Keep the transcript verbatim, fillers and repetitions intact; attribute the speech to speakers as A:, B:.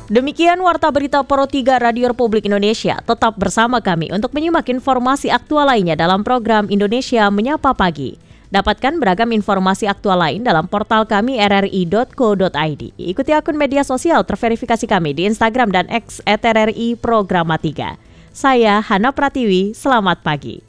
A: Demikian Warta Berita Pro tiga Radio Republik Indonesia. Tetap bersama kami untuk menyimak informasi aktual lainnya dalam program Indonesia Menyapa Pagi. Dapatkan beragam informasi aktual lain dalam portal kami r r i dot co dot i d. Ikuti akun media sosial terverifikasi kami di Instagram dan X et r r i Programa tiga. Saya Hana Pratiwi, selamat pagi.